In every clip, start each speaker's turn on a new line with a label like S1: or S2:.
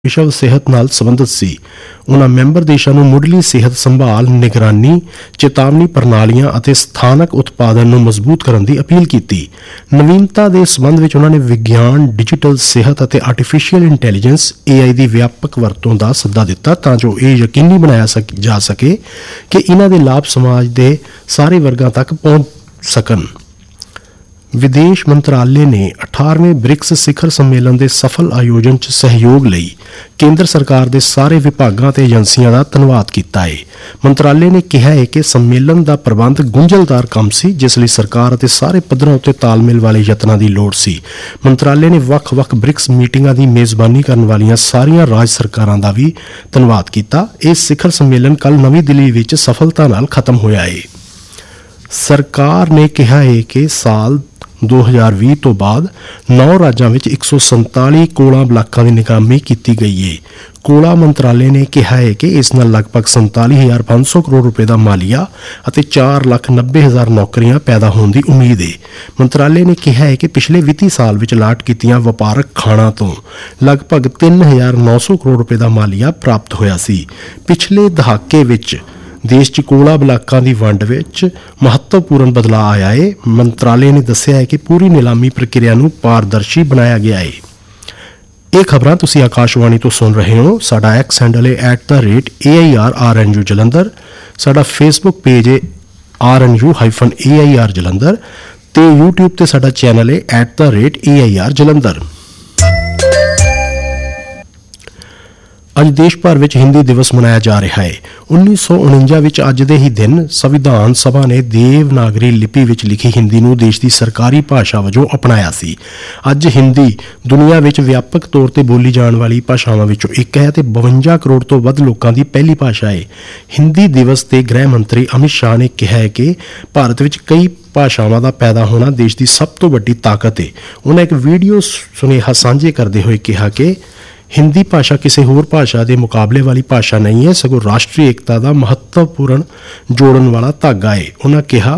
S1: ਵਿਸ਼ਵ ਸਿਹਤ ਨਾਲ ਸੰਬੰਧਿਤ ਸੀ। ਉਨ੍ਹਾਂ ਮੈਂਬਰ ਦੇਸ਼ਾਂ ਨੂੰ ਮੁੱਢਲੀ ਸਿਹਤ ਸੰਭਾਲ, ਨਿਗਰਾਨੀ, ਚੇਤਾਵਨੀ ਪ੍ਰਣਾਲੀਆਂ ਅਤੇ ਸਥਾਨਕ ਉਤਪਾਦਨ ਨੂੰ ਮਜ਼ਬੂਤ ਕਰਨ ਦੀ ਅਪੀਲ ਕੀਤੀ। ਨਵੀਨਤਾ ਦੇ ਸੰਬੰਧ ਵਿੱਚ ਉਨ੍ਹਾਂ ਨੇ ਵਿਗਿਆਨ, ਡਿਜੀਟਲ ਸਿਹਤ ਅਤੇ ਆਰਟੀਫੀਸ਼ੀਅਲ ਇੰਟੈਲੀਜੈਂਸ AI ਦੀ ਵਿਆਪਕ ਵਰਤੋਂ ਦਾ ਸੱਦਾ ਦਿੱਤਾ ਤਾਂ ਜੋ ਇਹ ਯਕੀਨੀ ਬਣਾਇਆ ਜਾ ਸਕੇ ਕਿ ਇਹਨਾਂ ਦੇ ਲਾਭ ਸਮਾਜ ਦੇ ਸਾਰੇ ਵਰਗਾਂ ਤੱਕ ਪਹੁੰਚ ਸਕਣ। ਵਿਦੇਸ਼ ਮੰਤਰਾਲੇ ਨੇ 18ਵੇਂ ਬ੍ਰਿਕਸ ਸਿਖਰ ਸੰਮੇਲਨ ਦੇ ਸਫਲ ਆਯੋਜਨ 'ਚ ਸਹਿਯੋਗ ਲਈ ਕੇਂਦਰ ਸਰਕਾਰ ਦੇ ਸਾਰੇ ਵਿਭਾਗਾਂ ਤੇ ਏਜੰਸੀਆਂ ਦਾ ਧੰਨਵਾਦ ਕੀਤਾ ਹੈ। ਮੰਤਰਾਲੇ ਨੇ ਕਿਹਾ ਹੈ ਕਿ ਸੰਮੇਲਨ ਦਾ ਪ੍ਰਬੰਧ ਗੁੰਝਲਦਾਰ ਕੰਮ ਸੀ, ਜਿਸ ਲਈ ਸਰਕਾਰ ਅਤੇ ਸਾਰੇ ਪੱਧਰਾਂ ਉੱਤੇ ਤਾਲਮੇਲ ਵਾਲੇ ਯਤਨਾਂ ਦੀ ਲੋੜ ਸੀ। ਮੰਤਰਾਲੇ ਨੇ ਵੱਖ-ਵੱਖ ਬ੍ਰਿਕਸ ਮੀਟਿੰਗਾਂ ਦੀ ਮੇਜ਼ਬਾਨੀ ਕਰਨ ਵਾਲੀਆਂ ਸਾਰੀਆਂ ਰਾਜ ਸਰਕਾਰਾਂ ਦਾ ਵੀ ਧੰਨਵਾਦ ਕੀਤਾ। ਇਹ ਸਿਖਰ ਸੰਮੇਲਨ ਕੱਲ੍ਹ ਨਵੀਂ ਦਿੱਲੀ ਵਿੱਚ ਸਫਲਤਾ ਨਾਲ ਖਤਮ ਹੋਇਆ ਹੈ। ਸਰਕਾਰ ਨੇ ਕਿਹਾ ਹੈ ਕਿ ਸਾਲ 2020 ਤੋਂ ਬਾਅਦ 9 ਰਾਜਾਂ ਵਿੱਚ 147 ਕੋਲਾ ਬਲਾਕਾਂ ਦੀ ਨਿਗਰਾਨੀ ਕੀਤੀ ਗਈ ਹੈ। ਕੋਲਾ ਮੰਤਰਾਲੇ ਨੇ ਕਿਹਾ ਹੈ ਕਿ ਇਸ ਨਾਲ ਲਗਭਗ 47,500 ਕਰੋੜ ਰੁਪਏ ਦਾ ਮਾਲੀਆ ਅਤੇ 4,90,000 ਨੌਕਰੀਆਂ ਪੈਦਾ ਹੋਣ ਦੀ ਉਮੀਦ ਹੈ। ਮੰਤਰਾਲੇ ਨੇ ਕਿਹਾ ਹੈ ਕਿ ਪਿਛਲੇ ਵਿੱਤੀ ਸਾਲ ਵਿੱਚ ਅਲਾਟ ਕੀਤੀਆਂ ਵਪਾਰਕ ਖਾਣਾਂ ਤੋਂ ਲਗਭਗ 3,900 ਕਰੋੜ ਰੁਪਏ ਦਾ ਮਾਲੀਆ ਪ੍ਰਾਪਤ ਹੋਇਆ ਸੀ। ਪਿਛਲੇ ਦਹਾਕੇ ਵਿੱਚ ਦੇਸ਼ 'ਚ ਕੋਲਾ ਬਲਾਕਾਂ ਦੀ ਵੰਡ ਵਿੱਚ ਮਹੱਤਵਪੂਰਨ ਬਦਲਾਅ ਆਇਆ ਹੈ। ਮੰਤਰਾਲੇ ਨੇ ਦੱਸਿਆ ਹੈ ਕਿ ਪੂਰੀ ਨਿਲਾਮੀ ਪ੍ਰਕਿਰਿਆ ਨੂੰ ਪਾਰਦਰਸ਼ੀ ਬਣਾਇਆ ਗਿਆ ਹੈ। ਇਹ ਖਬਰਾਂ ਤੁਸੀਂ ਆਕਾਸ਼ਵਾਣੀ ਤੋਂ ਸੁਣ ਰਹੇ ਹੋ। ਸਾਡਾ ਐਕਸ ਹੈਂਡਲ ਹੈ @AIRRNU ਜਲੰਧਰ। ਸਾਡਾ ਫੇਸਬੁੱਕ ਪੇਜ ਹੈ RNU-AIR ਜਲੰਧਰ ਤੇ YouTube ਤੇ ਸਾਡਾ ਚੈਨਲ ਹੈ @AIR ਜਲੰਧਰ। ਅੱਜ ਦੇਸ਼ ਭਰ ਵਿੱਚ ਹਿੰਦੀ ਦਿਵਸ ਮਨਾਇਆ ਜਾ ਰਿਹਾ ਹੈ। 1949 ਵਿੱਚ ਅੱਜ ਦੇ ਹੀ ਦਿਨ ਸੰਵਿਧਾਨ ਸਭਾ ਨੇ ਦੇਵਨਾਗਰੀ ਲਿਪੀ ਵਿੱਚ ਲਿਖੀ ਹਿੰਦੀ ਨੂੰ ਦੇਸ਼ ਦੀ ਸਰਕਾਰੀ ਭਾਸ਼ਾ ਵਜੋਂ ਅਪਣਾਇਆ ਸੀ। ਅੱਜ ਹਿੰਦੀ ਦੁਨੀਆ ਵਿੱਚ ਵਿਆਪਕ ਤੌਰ ਤੇ ਬੋਲੀ ਜਾਣ ਵਾਲੀ ਭਾਸ਼ਾਵਾਂ ਵਿੱਚੋਂ ਇੱਕ ਹੈ ਤੇ 52 ਕਰੋੜ ਤੋਂ ਵੱਧ ਲੋਕਾਂ ਦੀ ਪਹਿਲੀ ਭਾਸ਼ਾ ਹੈ। ਹਿੰਦੀ ਦਿਵਸ ਤੇ ਗ੍ਰਹਿ ਮੰਤਰੀ ਅਮਿਤ ਸ਼ਾਹ ਨੇ ਕਿਹਾ ਹੈ ਕਿ ਭਾਰਤ ਵਿੱਚ ਕਈ ਭਾਸ਼ਾਵਾਂ ਦਾ ਪੈਦਾ ਹੋਣਾ ਦੇਸ਼ ਦੀ ਸਭ ਤੋਂ ਵੱਡੀ ਤਾਕਤ ਹੈ। ਉਹਨਾਂ ਇੱਕ ਵੀਡੀਓ ਸੁਨੇਹਾ ਸਾਂਝੇ ਕਰਦੇ ਹੋਏ ਕਿਹਾ ਕਿ ਹਿੰਦੀ ਭਾਸ਼ਾ ਕਿਸੇ ਹੋਰ ਭਾਸ਼ਾ ਦੇ ਮੁਕਾਬਲੇ ਵਾਲੀ ਭਾਸ਼ਾ ਨਹੀਂ ਹੈ, ਸਗੋਂ ਰਾਸ਼ਟਰੀ ਏਕਤਾ ਦਾ ਮਹੱਤਵਪੂਰਨ ਜੋੜਨ ਵਾਲਾ ਧਾਗਾ ਹੈ। ਉਹਨਾਂ ਕਿਹਾ,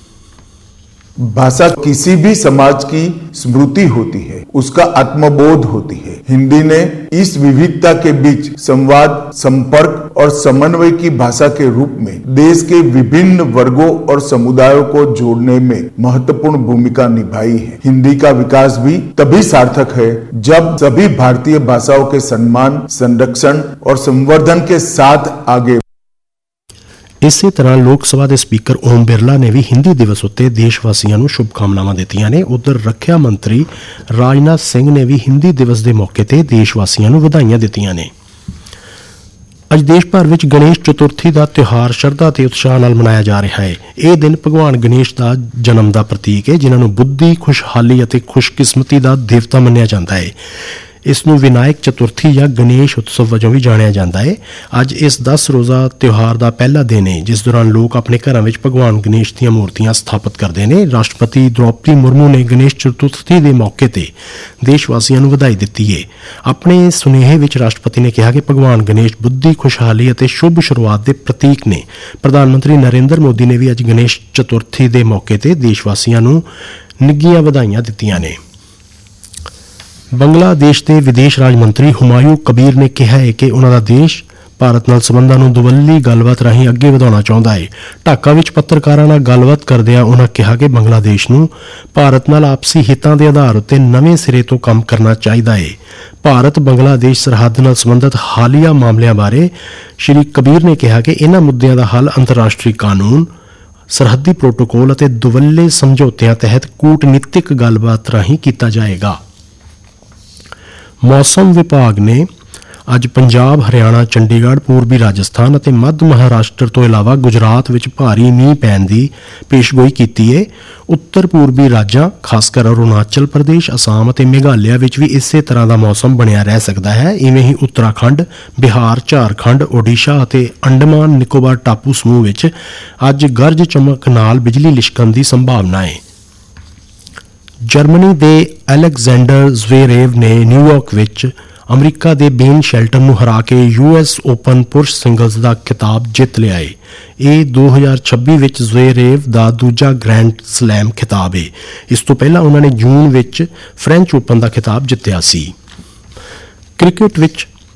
S2: भाषा किसी भी समाज की स्मृति होती है, उसका आत्मबोध होती है। हिंदी ने इस विविधता के बीच संवाद, संपर्क और समन्वय की भाषा के रूप में देश के विभिन्न वर्गों और समुदायों को जोड़ने में महत्वपूर्ण भूमिका निभाई है। हिंदी का विकास भी तभी सार्थक है जब सभी भारतीय भाषाओं के सम्मान, संरक्षण और संवर्धन के साथ आगे।
S1: ਇਸੇ ਤਰ੍ਹਾਂ ਲੋਕ ਸਭਾ ਦੇ ਸਪੀਕਰ ਓਮ ਬਿਰਲਾ ਨੇ ਵੀ ਹਿੰਦੀ ਦਿਵਸ ਉੱਤੇ ਦੇਸ਼ ਵਾਸੀਆਂ ਨੂੰ ਸ਼ੁਭਕਾਮਨਾਵਾਂ ਦਿੱਤੀਆਂ ਨੇ। ਉੱਧਰ ਰੱਖਿਆ ਮੰਤਰੀ ਰਾਜਨਾਥ ਸਿੰਘ ਨੇ ਵੀ ਹਿੰਦੀ ਦਿਵਸ ਦੇ ਮੌਕੇ ਤੇ ਦੇਸ਼ ਵਾਸੀਆਂ ਨੂੰ ਵਧਾਈਆਂ ਦਿੱਤੀਆਂ ਨੇ। ਅੱਜ ਦੇਸ਼ ਭਰ ਵਿੱਚ ਗਣੇਸ਼ ਚਤੁਰਥੀ ਦਾ ਤਿਉਹਾਰ ਸ਼ਰਧਾ ਤੇ ਉਤਸ਼ਾਹ ਨਾਲ ਮਨਾਇਆ ਜਾ ਰਿਹਾ ਹੈ। ਇਹ ਦਿਨ ਭਗਵਾਨ ਗਣੇਸ਼ ਦਾ ਜਨਮ ਦਾ ਪ੍ਰਤੀਕ ਹੈ, ਜਿਨ੍ਹਾਂ ਨੂੰ ਬੁੱਧੀ, ਖੁਸ਼ਹਾਲੀ ਅਤੇ ਖੁਸ਼ਕਿਸਮਤੀ ਦਾ ਦੇਵਤਾ ਮੰਨਿਆ ਜਾਂਦਾ ਹੈ। ਇਸ ਨੂੰ ਵਿਨਾਇਕ ਚਤੁਰਥੀ ਜਾਂ ਗਣੇਸ਼ ਉਤਸਵ ਵਜੋਂ ਵੀ ਜਾਣਿਆ ਜਾਂਦਾ ਹੈ। ਅੱਜ ਇਸ 10 ਰੋਜ਼ਾ ਤਿਉਹਾਰ ਦਾ ਪਹਿਲਾ ਦਿਨ ਹੈ, ਜਿਸ ਦੌਰਾਨ ਲੋਕ ਆਪਣੇ ਘਰਾਂ ਵਿੱਚ ਭਗਵਾਨ ਗਣੇਸ਼ ਦੀਆਂ ਮੂਰਤੀਆਂ ਸਥਾਪਿਤ ਕਰਦੇ ਨੇ। ਰਾਸ਼ਟਰਪਤੀ ਦ੍ਰੌਪਦੀ ਮੁਰਮੂ ਨੇ ਗਣੇਸ਼ ਚਤੁਰਥੀ ਦੇ ਮੌਕੇ ਤੇ ਦੇਸ਼ ਵਾਸੀਆਂ ਨੂੰ ਵਧਾਈ ਦਿੱਤੀ ਹੈ। ਆਪਣੇ ਸੁਨੇਹੇ ਵਿੱਚ ਰਾਸ਼ਟਰਪਤੀ ਨੇ ਕਿਹਾ ਕਿ ਭਗਵਾਨ ਗਣੇਸ਼ ਬੁੱਧੀ, ਖੁਸ਼ਹਾਲੀ ਅਤੇ ਸ਼ੁਭ ਸ਼ੁਰੂਆਤ ਦੇ ਪ੍ਰਤੀਕ ਨੇ। ਪ੍ਰਧਾਨ ਮੰਤਰੀ ਨਰਿੰਦਰ ਮੋਦੀ ਨੇ ਵੀ ਅੱਜ ਗਣੇਸ਼ ਚਤੁਰਥੀ ਦੇ ਮੌਕੇ ਤੇ ਦੇਸ਼ ਵਾਸੀਆਂ ਨੂੰ ਨਿੱਘੀਆਂ ਵਧਾਈਆਂ ਦਿੱਤੀਆਂ ਨੇ। ਬੰਗਲਾਦੇਸ਼ ਦੇ ਵਿਦੇਸ਼ ਰਾਜ ਮੰਤਰੀ ਹੁਮਾਯੂੰ ਕਬੀਰ ਨੇ ਕਿਹਾ ਹੈ ਕਿ ਉਹਨਾਂ ਦਾ ਦੇਸ਼ ਭਾਰਤ ਨਾਲ ਸਬੰਧਾਂ ਨੂੰ ਦੁਵੱਲੀ ਗੱਲਬਾਤ ਰਾਹੀਂ ਅੱਗੇ ਵਧਾਉਣਾ ਚਾਹੁੰਦਾ ਹੈ। ਢਾਕਾ ਵਿੱਚ ਪੱਤਰਕਾਰਾਂ ਨਾਲ ਗੱਲਬਾਤ ਕਰਦਿਆਂ ਉਹਨਾਂ ਕਿਹਾ ਕਿ ਬੰਗਲਾਦੇਸ਼ ਨੂੰ ਭਾਰਤ ਨਾਲ ਆਪਸੀ ਹਿੱਤਾਂ ਦੇ ਆਧਾਰ ਉੱਤੇ ਨਵੇਂ ਸਿਰੇ ਤੋਂ ਕੰਮ ਕਰਨਾ ਚਾਹੀਦਾ ਹੈ। ਭਾਰਤ ਬੰਗਲਾਦੇਸ਼ ਸਰਹੱਦ ਨਾਲ ਸੰਬੰਧਿਤ ਹਾਲੀਆ ਮਾਮਲਿਆਂ ਬਾਰੇ ਸ਼੍ਰੀ ਕਬੀਰ ਨੇ ਕਿਹਾ ਕਿ ਇਹਨਾਂ ਮੁੱਦਿਆਂ ਦਾ ਹੱਲ ਅੰਤਰਰਾਸ਼ਟਰੀ ਕਾਨੂੰਨ, ਸਰਹੱਦੀ ਪ੍ਰੋਟੋਕੋਲ ਅਤੇ ਦੁਵੱਲੇ ਸਮਝੌਤਿਆਂ ਤਹਿਤ ਕੂਟਨੀਤਿਕ ਗੱਲਬਾਤ ਰਾਹੀਂ ਕੀਤਾ ਜਾਏਗਾ। ਮੌਸਮ ਵਿਭਾਗ ਨੇ ਅੱਜ ਪੰਜਾਬ, ਹਰਿਆਣਾ, ਚੰਡੀਗੜ੍ਹ, ਪੂਰਬੀ ਰਾਜਸਥਾਨ ਅਤੇ ਮੱਧ ਮਹਾਰਾਸ਼ਟਰ ਤੋਂ ਇਲਾਵਾ ਗੁਜਰਾਤ ਵਿੱਚ ਭਾਰੀ ਮੀਂਹ ਪੈਣ ਦੀ ਪੇਸ਼ਗੋਈ ਕੀਤੀ ਹੈ। ਉੱਤਰ ਪੂਰਬੀ ਰਾਜਾਂ, ਖਾਸਕਰ ਅਰੁਣਾਚਲ ਪ੍ਰਦੇਸ਼, ਅਸਾਮ ਅਤੇ ਮੇਘਾਲਿਆ ਵਿੱਚ ਵੀ ਇਸੇ ਤਰ੍ਹਾਂ ਦਾ ਮੌਸਮ ਬਣਿਆ ਰਹਿ ਸਕਦਾ ਹੈ। ਇਵੇਂ ਹੀ ਉੱਤਰਾਖੰਡ, ਬਿਹਾਰ, ਝਾਰਖੰਡ, ਓਡੀਸ਼ਾ ਅਤੇ ਅੰਡਮਾਨ ਨਿਕੋਬਾਰ ਟਾਪੂ ਸਮੂਹ ਵਿੱਚ ਅੱਜ ਗਰਜ ਚਮਕ ਨਾਲ ਬਿਜਲੀ ਲਿਸ਼ਕਣ ਦੀ ਸੰਭਾਵਨਾ ਹੈ। ਜਰਮਨੀ ਦੇ ਅਲੈਗਜ਼ੈਂਡਰ ਜ਼ਵੇਰੇਵ ਨੇ ਨਿਊਯਾਰਕ ਵਿੱਚ ਅਮਰੀਕਾ ਦੇ ਬੇਨ ਸ਼ੈਲਟਨ ਨੂੰ ਹਰਾ ਕੇ US ਓਪਨ ਪੁਰਸ਼ ਸਿੰਗਲਜ਼ ਦਾ ਖਿਤਾਬ ਜਿੱਤ ਲਿਆ ਹੈ। ਇਹ 2026 ਵਿੱਚ ਜ਼ਵੇਰੇਵ ਦਾ ਦੂਜਾ ਗ੍ਰੈਂਡ ਸਲੈਮ ਖਿਤਾਬ ਹੈ। ਇਸ ਤੋਂ ਪਹਿਲਾਂ ਉਹਨਾਂ ਨੇ ਜੂਨ ਵਿੱਚ ਫ੍ਰੈਂਚ ਓਪਨ ਦਾ ਖਿਤਾਬ ਜਿੱਤਿਆ ਸੀ। ਕ੍ਰਿਕਟ ਵਿੱਚ